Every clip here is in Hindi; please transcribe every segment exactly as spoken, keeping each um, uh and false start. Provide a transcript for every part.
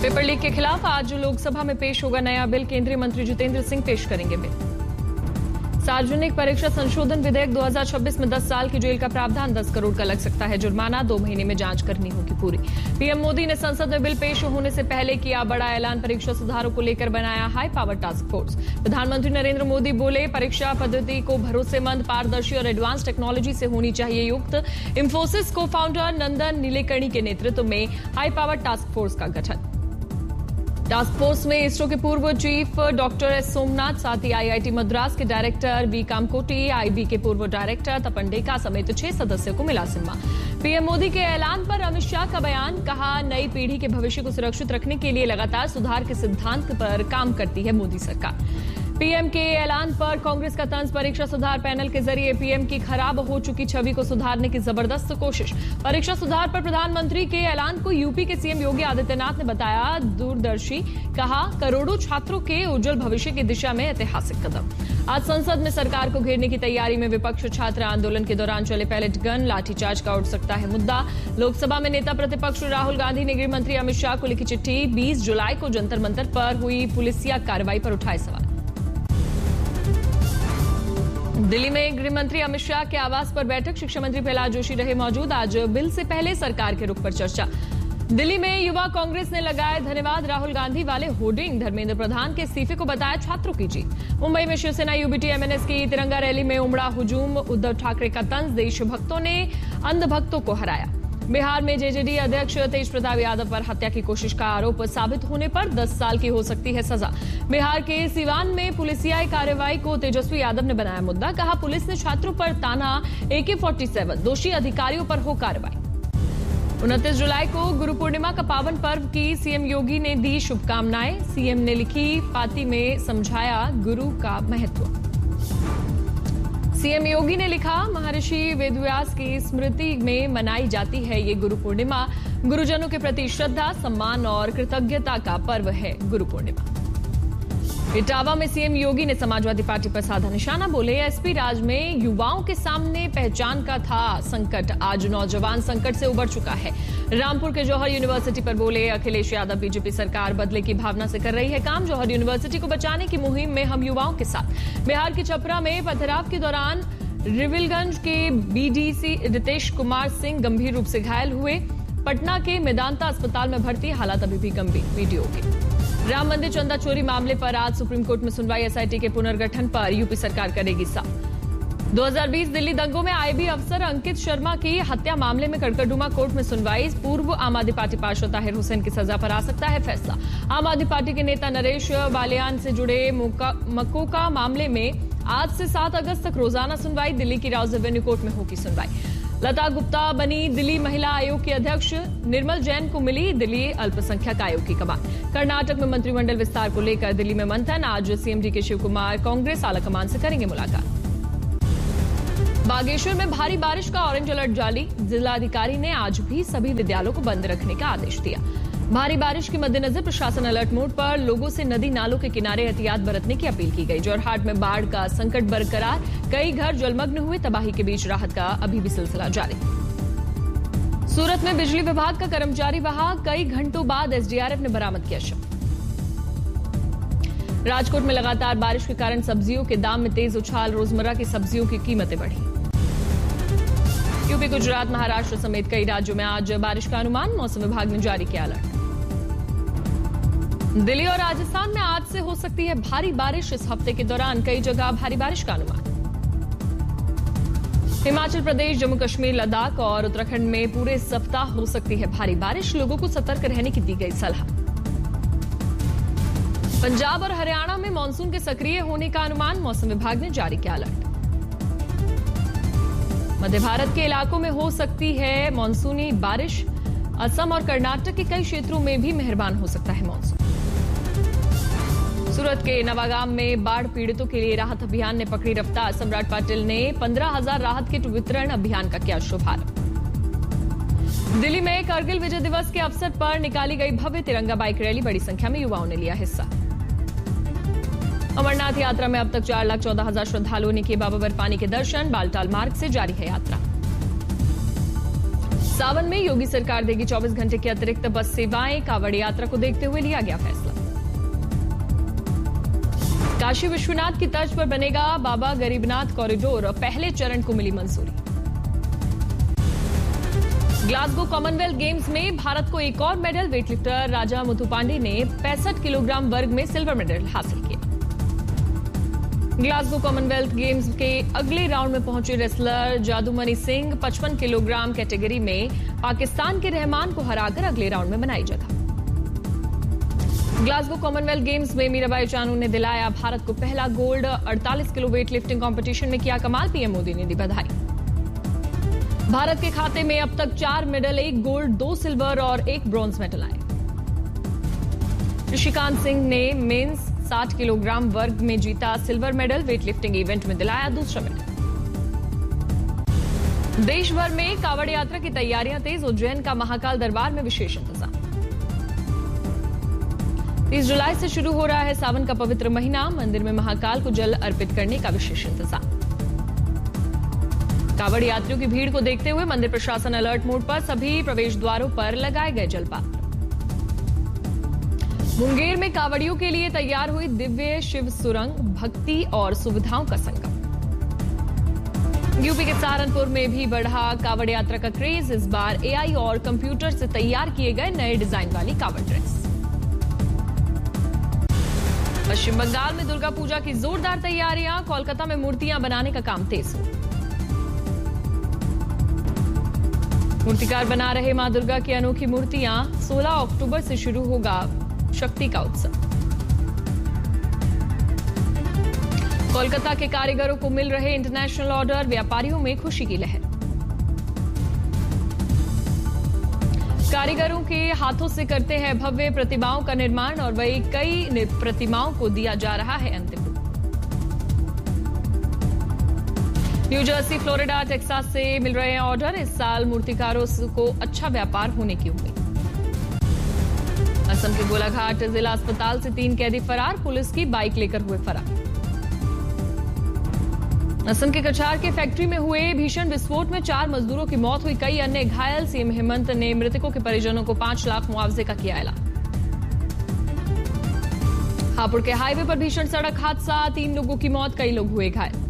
पेपर लीक के खिलाफ आज लोकसभा में पेश होगा नया बिल। केंद्रीय मंत्री जितेंद्र सिंह पेश करेंगे बिल। सार्वजनिक परीक्षा संशोधन विधेयक दो हज़ार छब्बीस में दस साल की जेल का प्रावधान, दस करोड़ का लग सकता है जुर्माना, दो महीने में जांच करनी होगी पूरी। पीएम मोदी ने संसद में बिल पेश होने से पहले किया बड़ा ऐलान, परीक्षा सुधारों को लेकर बनाया हाई पावर टास्क फोर्स। प्रधानमंत्री नरेंद्र मोदी बोले, परीक्षा पद्धति को भरोसेमंद, पारदर्शी और एडवांस टेक्नोलॉजी से होनी चाहिए युक्त। इंफोसिस को फाउंडर नंदन नीलेकर्णी के नेतृत्व में हाई पावर टास्क फोर्स का गठन। टास्क फोर्स में इसरो के पूर्व चीफ डॉक्टर एस सोमनाथ, साथ ही आईआईटी मद्रास के डायरेक्टर बी कामकोटी, आईबी के पूर्व डायरेक्टर तपन डेका समेत छह सदस्यों को मिला जिम्मा। पीएम मोदी के ऐलान पर अमित शाह का बयान, कहा नई पीढ़ी के भविष्य को सुरक्षित रखने के लिए लगातार सुधार के सिद्धांत पर काम करती है मोदी सरकार। पीएम के ऐलान पर कांग्रेस का तंज, परीक्षा सुधार पैनल के जरिए पीएम की खराब हो चुकी छवि को सुधारने की जबरदस्त कोशिश। परीक्षा सुधार पर प्रधानमंत्री के ऐलान को यूपी के सीएम योगी आदित्यनाथ ने बताया दूरदर्शी, कहा करोड़ों छात्रों के उज्जवल भविष्य की दिशा में ऐतिहासिक कदम। आज संसद में सरकार को घेरने की तैयारी में विपक्ष, छात्र आंदोलन के दौरान चले पैलेट गन, लाठीचार्ज का उठ सकता है मुद्दा। लोकसभा में नेता प्रतिपक्ष राहुल गांधी ने गृह मंत्री अमित शाह को लिखी चिट्ठी, बीस जुलाई को जंतर मंतर पर हुई पुलिसिया कार्रवाई पर उठाए सवाल। दिल्ली में गृह मंत्री अमित शाह के आवास पर बैठक, शिक्षा मंत्री प्रहलाद जोशी रहे मौजूद। आज बिल से पहले सरकार के रुख पर चर्चा। दिल्ली में युवा कांग्रेस ने लगाए धन्यवाद राहुल गांधी वाले होर्डिंग, धर्मेंद्र प्रधान के इस्तीफे को बताया छात्रों की जीत। मुंबई में शिवसेना यूबीटी एमएनएस की तिरंगा रैली में उमड़ा हुजूम, उद्धव ठाकरे का तंज, देशभक्तों ने अंधभक्तों को हराया। बिहार में जेजेडी अध्यक्ष तेज प्रताप यादव पर हत्या की कोशिश का आरोप साबित होने पर दस साल की हो सकती है सजा। बिहार के सिवान में पुलिसियाई कार्रवाई को तेजस्वी यादव ने बनाया मुद्दा, कहा पुलिस ने छात्रों पर ताना एके सैंतालीस, दोषी अधिकारियों पर हो कार्रवाई। उनतीस जुलाई को गुरु पूर्णिमा का पावन पर्व की सीएम योगी ने दी शुभकामनाएं। सीएम ने लिखी पाती में समझाया गुरु का महत्व। सीएम योगी ने लिखा, महर्षि वेदव्यास की स्मृति में मनाई जाती है ये गुरु पूर्णिमा, गुरुजनों के प्रति श्रद्धा, सम्मान और कृतज्ञता का पर्व है गुरु पूर्णिमा। इटावा में सीएम योगी ने समाजवादी पार्टी पर साधा निशाना, बोले एसपी राज में युवाओं के सामने पहचान का था संकट, आज नौजवान संकट से उबर चुका है। रामपुर के जौहर यूनिवर्सिटी पर बोले अखिलेश यादव, बीजेपी सरकार बदले की भावना से कर रही है काम, जौहर यूनिवर्सिटी को बचाने की मुहिम में हम युवाओं के साथ। बिहार के छपरा में पथराव के दौरान रिविलगंज के बीडीसी रितेश कुमार सिंह गंभीर रूप से घायल हुए, पटना के मेदांता अस्पताल में भर्ती, हालात अभी भी गंभीर। वीडियो के राम मंदिर चंदा चोरी मामले पर आज सुप्रीम कोर्ट में सुनवाई, एसआईटी के पुनर्गठन पर यूपी सरकार करेगी साफ। दो हज़ार बीस दिल्ली दंगों में आईबी अफसर अंकित शर्मा की हत्या मामले में कड़कड़डुमा कोर्ट में सुनवाई, पूर्व आम आदमी पार्टी पार्षद ताहिर हुसैन की सजा पर आ सकता है फैसला। आम आदमी पार्टी के नेता नरेश बालियान से जुड़े मकोका मामले में आज से सात अगस्त तक रोजाना सुनवाई, दिल्ली की राउज एवेन्यू कोर्ट में होगी सुनवाई। लता गुप्ता बनी दिल्ली महिला आयोग की अध्यक्ष, निर्मल जैन को मिली दिल्ली अल्पसंख्यक आयोग की कमान। कर्नाटक में मंत्रिमंडल विस्तार को लेकर दिल्ली में मंथन, आज सीएम डी के शिव कुमार कांग्रेस आलाकमान से करेंगे मुलाकात। बागेश्वर में भारी बारिश का ऑरेंज अलर्ट जारी, जिलाधिकारी ने आज भी सभी विद्यालयों को बंद रखने का आदेश दिया। भारी बारिश के मद्देनजर प्रशासन अलर्ट मोड पर, लोगों से नदी नालों के किनारे एहतियात बरतने की अपील की गई। जोरहाट में बाढ़ का संकट बरकरार, कई घर जलमग्न हुए, तबाही के बीच राहत का अभी भी सिलसिला जारी। सूरत में बिजली विभाग का कर्मचारी बहा, कई घंटों बाद एसडीआरएफ ने बरामद किया शव। राजकोट में लगातार बारिश के कारण सब्जियों के दाम में तेज उछाल, रोजमर्रा की सब्जियों की कीमतें बढ़ी। यूपी, गुजरात, महाराष्ट्र समेत कई राज्यों में आज बारिश का अनुमान, मौसम विभाग ने जारी किया अलर्ट। दिल्ली और राजस्थान में आज से हो सकती है भारी बारिश, इस हफ्ते के दौरान कई जगह भारी बारिश का अनुमान। हिमाचल प्रदेश, जम्मू कश्मीर, लद्दाख और उत्तराखंड में पूरे सप्ताह हो सकती है भारी बारिश, लोगों को सतर्क रहने की दी गई सलाह। पंजाब और हरियाणा में मानसून के सक्रिय होने का अनुमान, मौसम विभाग ने जारी किया अलर्ट। मध्य भारत के इलाकों में हो सकती है मानसूनी बारिश, असम और कर्नाटक के कई क्षेत्रों में भी मेहरबान हो सकता है मानसून। सूरत के नवागाम में बाढ़ पीड़ितों के लिए राहत अभियान ने पकड़ी रफ्तार, सम्राट पाटिल ने पंद्रह हजार राहत किट वितरण अभियान का किया शुभारंभ। दिल्ली में कारगिल विजय दिवस के अवसर पर निकाली गई भव्य तिरंगा बाइक रैली, बड़ी संख्या में युवाओं ने लिया हिस्सा। अमरनाथ यात्रा में अब तक चार लाख चौदह हजार श्रद्धालुओं ने किए बाबा बर्फानी के दर्शन, बालटाल मार्ग से जारी है यात्रा। सावन में योगी सरकार देगी चौबीस घंटे की अतिरिक्त बस सेवाएं। कांवड़ यात्रा को देखते हुए लिया गया फैसला। काशी विश्वनाथ की तर्ज पर बनेगा बाबा गरीबनाथ कॉरिडोर, पहले चरण को मिली मंजूरी। ग्लासगो कॉमनवेल्थ गेम्स में भारत को एक और मेडल। वेटलिफ्टर राजा मुथुपांडी ने पैंसठ किलोग्राम वर्ग में सिल्वर मेडल हासिल किया। ग्लासगो कॉमनवेल्थ गेम्स के अगले राउंड में पहुंचे रेसलर जादूमणि सिंह पचपन किलोग्राम कैटेगरी में पाकिस्तान के रहमान को हराकर अगले राउंड में बनाई जगह। ग्लासगो कॉमनवेल्थ गेम्स में मीराबाई चानू ने दिलाया भारत को पहला गोल्ड। अड़तालीस किलो वेट लिफ्टिंग कॉम्पिटिशन में किया कमाल, पीएम मोदी ने दी बधाई। भारत के खाते में अब तक चार मेडल, एक गोल्ड, दो सिल्वर और एक ब्रॉन्ज मेडल आए। ऋषिकांत सिंह ने मेंस साठ किलोग्राम वर्ग में जीता silver medal. Weight lifting event में दिलाया दूसरा मेडल। देश भर में कांवड़ यात्रा की तैयारियां तेज। उज्जैन का महाकाल दरबार में विशेष इंतजाम। तीस जुलाई से शुरू हो रहा है सावन का पवित्र महीना। मंदिर में महाकाल को जल अर्पित करने का विशेष इंतजाम। कांवड़ यात्रियों की भीड़ को देखते हुए मंदिर प्रशासन अलर्ट मोड पर। सभी प्रवेश द्वारों पर लगाए गए जलपात्र। मुंगेर में कांवड़ियों के लिए तैयार हुई दिव्य शिव सुरंग, भक्ति और सुविधाओं का संगम। यूपी के सहारनपुर में भी बढ़ा कांवड़ यात्रा का क्रेज। इस बार एआई और कंप्यूटर से तैयार किए गए नए डिजाइन वाली कांवड़ ड्रेस। पश्चिम बंगाल में दुर्गा पूजा की जोरदार तैयारियां। कोलकाता में मूर्तियां बनाने का काम तेज हो। मूर्तिकार बना रहे मां दुर्गा की अनोखी मूर्तियां। सोलह अक्टूबर से शुरू होगा शक्ति का उत्सव। कोलकाता के कारीगरों को मिल रहे इंटरनेशनल ऑर्डर। व्यापारियों में खुशी की लहर। कारीगरों के हाथों से करते हैं भव्य प्रतिमाओं का निर्माण और वही कई प्रतिमाओं को दिया जा रहा है अंतिम रूप। न्यू जर्सी, फ्लोरिडा, टेक्सास से मिल रहे हैं ऑर्डर। इस साल मूर्तिकारों को अच्छा व्यापार होने की उम्मीद। असम के गोलाघाट जिला अस्पताल से तीन कैदी फरार। पुलिस की बाइक लेकर हुए फरार। असम के कछार के फैक्ट्री में हुए भीषण विस्फोट में चार मजदूरों की मौत हुई, कई अन्य घायल। सीएम हेमंत ने मृतकों के परिजनों को पांच लाख मुआवजे का किया ऐलान। हापुड़ के हाईवे पर भीषण सड़क हादसा, तीन लोगों की मौत, कई लोग हुए घायल।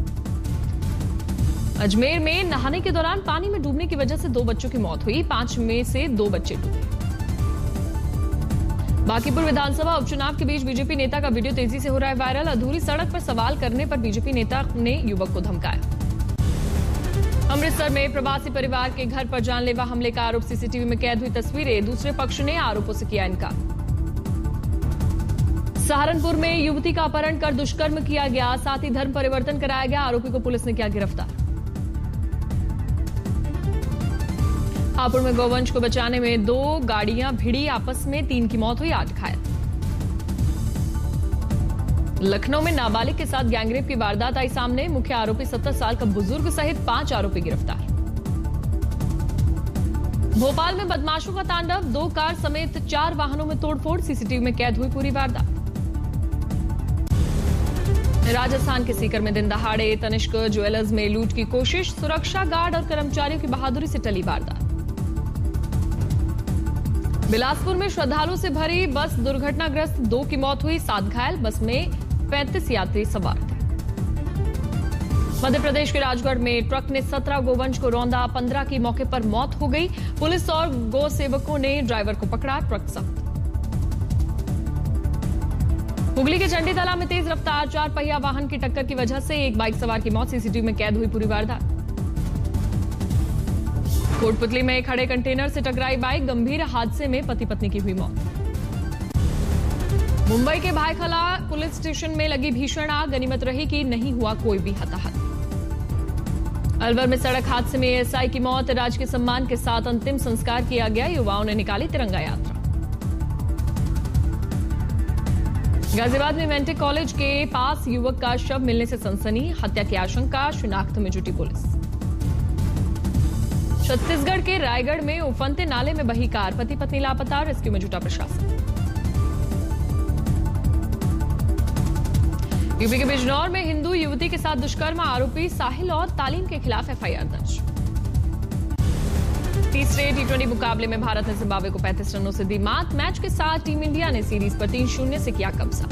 अजमेर में नहाने के दौरान पानी में डूबने की वजह से दो बच्चों की मौत हुई, पांच में से दो बच्चे डूबे। बांकीपुर विधानसभा उपचुनाव के बीच बीजेपी नेता का वीडियो तेजी से हो रहा है वायरल। अधूरी सड़क पर सवाल करने पर बीजेपी नेता ने युवक को धमकाया। अमृतसर में प्रवासी परिवार के घर पर जानलेवा हमले का आरोप, सीसीटीवी में कैद हुई तस्वीरें। दूसरे पक्ष ने आरोपों से किया इनकार। सहारनपुर में युवती का अपहरण कर दुष्कर्म किया गया, साथ ही धर्म परिवर्तन कराया गया। आरोपी को पुलिस ने किया गिरफ्तार। हापुड़ में गौवंश को बचाने में दो गाड़ियां भिड़ी, आपस में तीन की मौत हुई, आठ घायल। लखनऊ में नाबालिग के साथ गैंगरेप की वारदात आई सामने। मुख्य आरोपी सत्तर साल का बुजुर्ग सहित पांच आरोपी गिरफ्तार। भोपाल में बदमाशों का तांडव, दो कार समेत चार वाहनों में तोड़फोड़, सीसीटीवी में कैद हुई पूरी वारदात। राजस्थान के सीकर में दिन दहाड़े तनिष्क ज्वेलर्स में लूट की कोशिश, सुरक्षा गार्ड और कर्मचारियों की बहादुरी से टली वारदात। बिलासपुर में श्रद्धालुओं से भरी बस दुर्घटनाग्रस्त, दो की मौत हुई, सात घायल। बस में पैंतीस यात्री सवार थे। मध्य प्रदेश के राजगढ़ में ट्रक ने सत्रह गोवंश को रौंदा, पंद्रह की मौके पर मौत हो गई। पुलिस और गौ सेवकों ने ड्राइवर को पकड़ा, ट्रक जब्त। हुगली के चंडीतला में तेज रफ्तार, चार पहिया वाहन की टक्कर की वजह से एक बाइक सवार की मौत, सीसीटीवी में कैद हुई पूरी वारदात। कोटपुतली में खड़े कंटेनर से टकराई बाइक, गंभीर हादसे में पति पत्नी की हुई मौत। मुंबई के भायखला पुलिस स्टेशन में लगी भीषण आग, गनीमत रही कि नहीं हुआ कोई भी हताहत। अलवर में सड़क हादसे में एएसआई की मौत, राजकीय सम्मान के साथ अंतिम संस्कार किया गया। युवाओं ने निकाली तिरंगा यात्रा। गाजियाबाद में मेंटेक कॉलेज के पास युवक का शव मिलने से सनसनी, हत्या की आशंका, शिनाख्त में जुटी पुलिस। छत्तीसगढ़ के रायगढ़ में उफनते नाले में बही कार, पति पत्नी लापता, रेस्क्यू में जुटा प्रशासन। यूपी के बिजनौर में हिंदू युवती के साथ दुष्कर्म, आरोपी साहिल और तालीम के खिलाफ एफआईआर दर्ज। तीसरे टी ट्वेंटी मुकाबले में भारत ने जिम्बाब्वे को पैंतीस रनों से दी मात। मैच के साथ टीम इंडिया ने सीरीज पर तीन शून्य से किया कब्जा।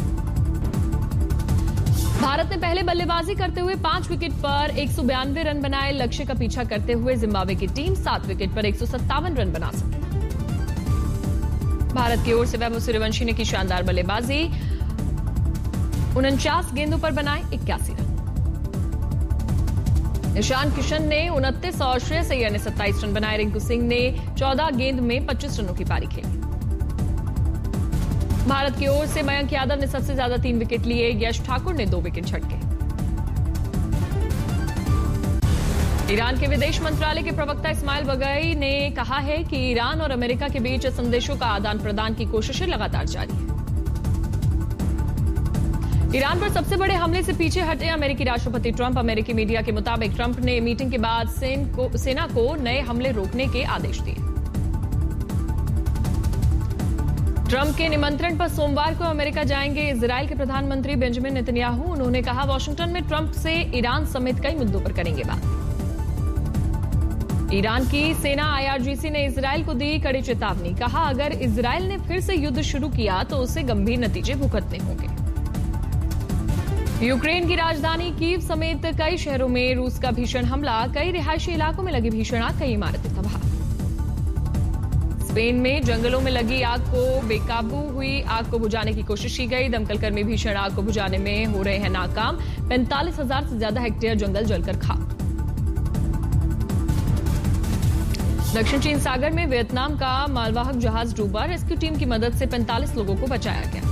भारत ने पहले बल्लेबाजी करते हुए पांच विकेट पर एक सौ बयानवे रन बनाए। लक्ष्य का पीछा करते हुए जिम्बाब्वे की टीम सात विकेट पर एक सौ सत्तावन रन बना सकी। भारत की ओर से वैभव सूर्यवंशी ने की शानदार बल्लेबाजी। उनचास गेंदों पर बनाए इक्यासी रन। ईशान किशन ने उनतीस और श्रेयस अय्यर ने सत्ताईस रन बनाए। रिंकू सिंह ने चौदह गेंद में पच्चीस रनों की पारी खेली। भारत की ओर से मयंक यादव ने सबसे ज्यादा तीन विकेट लिए। यश ठाकुर ने दो विकेट झटके। ईरान के विदेश मंत्रालय के प्रवक्ता इस्माइल बगई ने कहा है कि ईरान और अमेरिका के बीच संदेशों का आदान प्रदान की कोशिशें लगातार जारी है। ईरान पर सबसे बड़े हमले से पीछे हटे अमेरिकी राष्ट्रपति ट्रंप। अमेरिकी मीडिया के मुताबिक ट्रंप ने मीटिंग के बाद सेन को, सेना को नए हमले रोकने के आदेश दिए। ट्रंप के निमंत्रण पर सोमवार को अमेरिका जाएंगे इजरायल के प्रधानमंत्री बेंजामिन नेतन्याहू। उन्होंने कहा वॉशिंगटन में ट्रंप से ईरान समेत कई मुद्दों पर करेंगे बात। ईरान की सेना आईआरजीसी ने इजरायल को दी कड़ी चेतावनी। कहा अगर इजरायल ने फिर से युद्ध शुरू किया तो उसे गंभीर नतीजे भुगतने होंगे। यूक्रेन की राजधानी कीव समेत कई शहरों में रूस का भीषण हमला। कई रिहायशी इलाकों में लगी भीषण आग, कई इमारतें तबाह। स्पेन में जंगलों में लगी आग को बेकाबू हुई आग को बुझाने की कोशिश की गई। दमकल कर्मी भीषण आग को बुझाने में हो रहे हैं नाकाम। पैंतालीस हजार से ज्यादा हेक्टेयर जंगल जलकर खाक। दक्षिण चीन सागर में वियतनाम का मालवाहक जहाज डूबा। रेस्क्यू टीम की मदद से पैंतालीस लोगों को बचाया गया।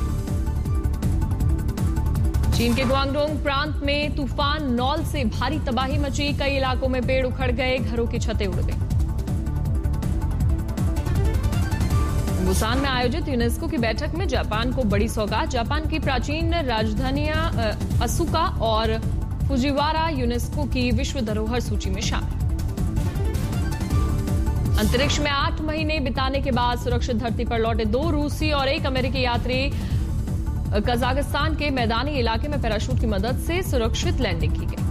चीन के गुआंगडोंग प्रांत में तूफान नॉल से भारी तबाही मची। कई इलाकों में पेड़ उखड़ गए, घरों की छतें उड़ गई। बुसान में आयोजित यूनेस्को की बैठक में जापान को बड़ी सौगात। जापान की प्राचीन राजधानियां असुका और फुजिवारा यूनेस्को की विश्व धरोहर सूची में शामिल। अंतरिक्ष में आठ महीने बिताने के बाद सुरक्षित धरती पर लौटे दो रूसी और एक अमेरिकी यात्री। कजाकिस्तान के मैदानी इलाके में पैराशूट की मदद से सुरक्षित लैंडिंग की गई।